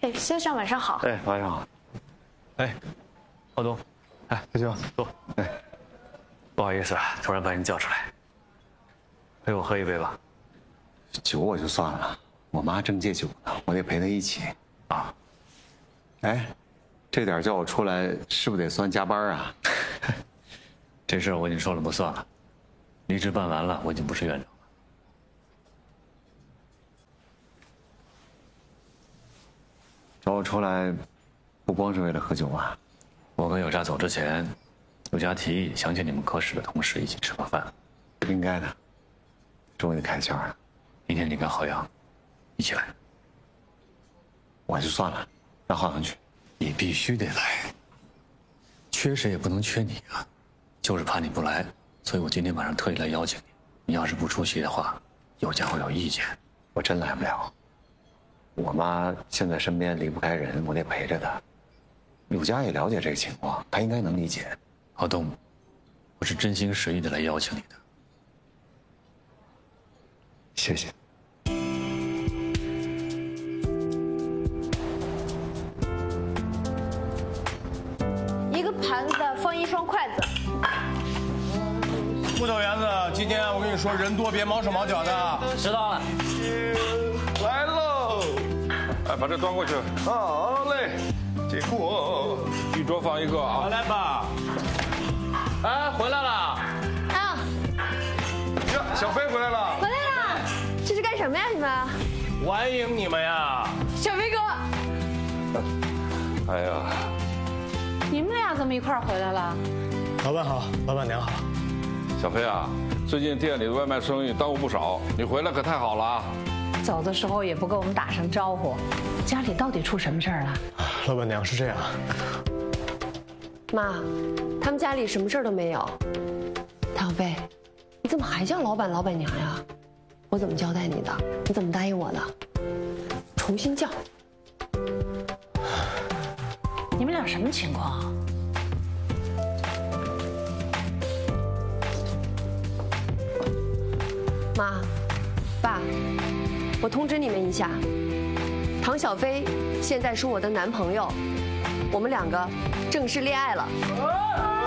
哎，先生晚上好。 哎，晚上好。哎，浩东，哎，小九坐。哎，不好意思，突然把你叫出来，陪我喝一杯吧。 酒我就算了，我妈正戒酒呢，我得陪她一起。 啊。 哎，这点叫我出来，是不是得算加班啊？ 这事我已经说了不算了，离职办完了，我已经不是院长了。 找我出来，不光是为了喝酒啊。 我跟有佳走之前，有佳提议想请你们科室的同事一起吃个饭。 应该的，终于开窍了。 明天你跟郝阳一起来。 我就算了，让郝阳去。 你必须得来，缺谁也不能缺你啊！就是怕你不来，所以我今天晚上特意来邀请你。你要是不出席的话，有佳会有意见。 我真来不了。我妈现在身边离不开人，我得陪着她。有佳也了解这个情况，她应该能理解。 郝东，我是真心实意的来邀请你的。 谢谢。 一个盘子放一双筷子。 木头园子，今天我跟你说，人多别毛手毛脚的。 知道了。 来喽！哎，把这端过去。好嘞，这锅一桌放一个啊。 来吧。 哎，回来了。 啊， 呀，小飞回来了。 回来啦！这是干什么呀？你们？ 欢迎你们呀！ 小飞哥， 哎呀， 你们俩怎么一块儿回来了？ 老板好，老板娘好。 小飞啊，最近店里的外卖生意耽误不少，你回来可太好了啊！ 走的时候也不跟我们打声招呼，家里到底出什么事儿了？ 老板娘是这样， 妈，他们家里什么事儿都没有。唐飞，你怎么还叫老板老板娘呀？我怎么交代你的？你怎么答应我的？重新叫。 你们俩什么情况啊？ 妈，爸，我通知你们一下，唐小飞现在是我的男朋友，我们两个正式恋爱了。